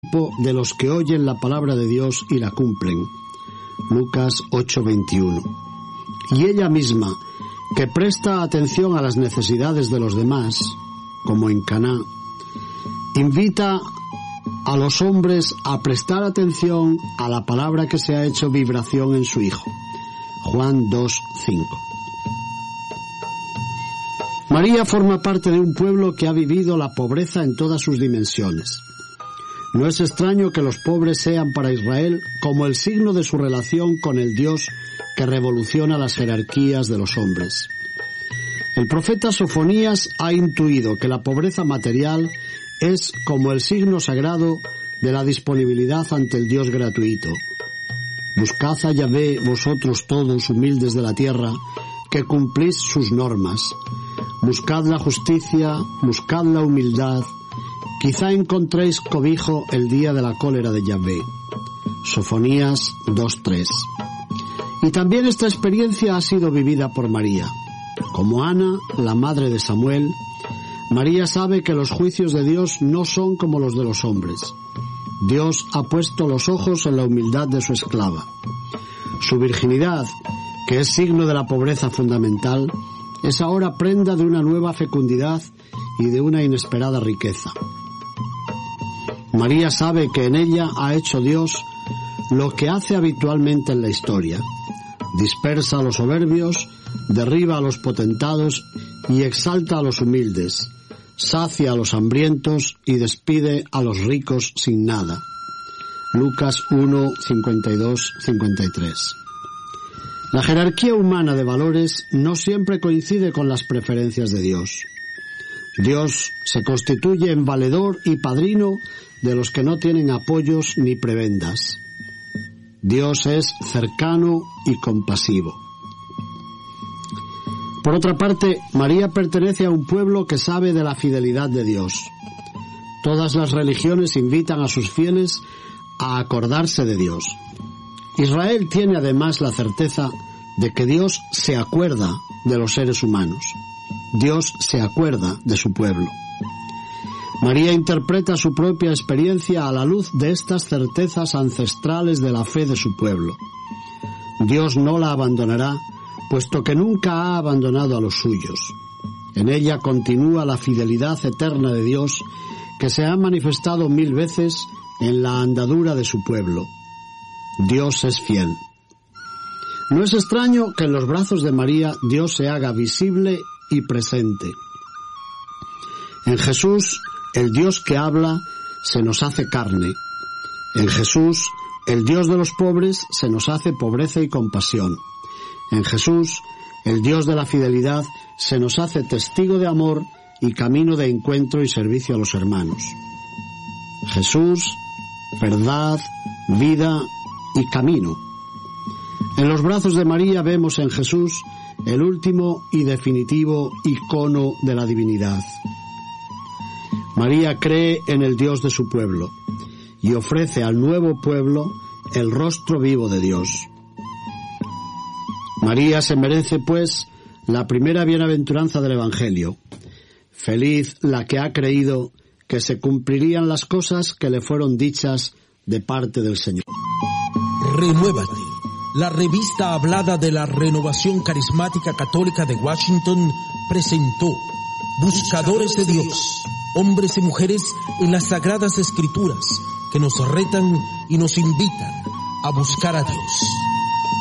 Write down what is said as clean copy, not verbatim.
de los que oyen la palabra de Dios y la cumplen. Lucas 8:21. Y ella misma, que presta atención a las necesidades de los demás, como en Caná, invita a los hombres a prestar atención a la palabra que se ha hecho vibración en su Hijo. Juan 2:5. María forma parte de un pueblo que ha vivido la pobreza en todas sus dimensiones. No es extraño que los pobres sean para Israel como el signo de su relación con el Dios que revoluciona las jerarquías de los hombres. El profeta Sofonías ha intuido que la pobreza material es como el signo sagrado de la disponibilidad ante el Dios gratuito. Buscad a Yahvé vosotros todos humildes de la tierra, que cumplís sus normas. Buscad la justicia, buscad la humildad, quizá encontréis cobijo el día de la cólera de Yahvé. Sofonías 2:3. Y también esta experiencia ha sido vivida por María. Como Ana, la madre de Samuel, María sabe que los juicios de Dios no son como los de los hombres. Dios ha puesto los ojos en la humildad de su esclava. Su virginidad, que es signo de la pobreza fundamental, es ahora prenda de una nueva fecundidad y de una inesperada riqueza. María sabe que en ella ha hecho Dios lo que hace habitualmente en la historia. Dispersa a los soberbios, derriba a los potentados y exalta a los humildes, sacia a los hambrientos y despide a los ricos sin nada. Lucas 1:52-53. La jerarquía humana de valores no siempre coincide con las preferencias de Dios. Dios se constituye en valedor y padrino de los que no tienen apoyos ni prebendas. Dios es cercano y compasivo. Por otra parte, María pertenece a un pueblo que sabe de la fidelidad de Dios. Todas las religiones invitan a sus fieles a acordarse de Dios. Israel tiene además la certeza de que Dios se acuerda de los seres humanos. Dios se acuerda de su pueblo. María interpreta su propia experiencia a la luz de estas certezas ancestrales de la fe de su pueblo. Dios no la abandonará, puesto que nunca ha abandonado a los suyos. En ella continúa la fidelidad eterna de Dios, que se ha manifestado 1000 veces en la andadura de su pueblo. Dios es fiel. No es extraño que en los brazos de María Dios se haga visible y presente. En Jesús, el Dios que habla se nos hace carne. En Jesús, el Dios de los pobres se nos hace pobreza y compasión. En Jesús, el Dios de la fidelidad se nos hace testigo de amor y camino de encuentro y servicio a los hermanos. Jesús, verdad, vida y camino. En los brazos de María vemos en Jesús el último y definitivo icono de la divinidad. María cree en el Dios de su pueblo y ofrece al nuevo pueblo el rostro vivo de Dios. María se merece, pues, la primera bienaventuranza del Evangelio. Feliz la que ha creído que se cumplirían las cosas que le fueron dichas de parte del Señor. Renuévate, la revista hablada de la Renovación Carismática Católica de Washington, presentó Buscadores de Dios, hombres y mujeres en las Sagradas Escrituras, que nos retan y nos invitan a buscar a Dios.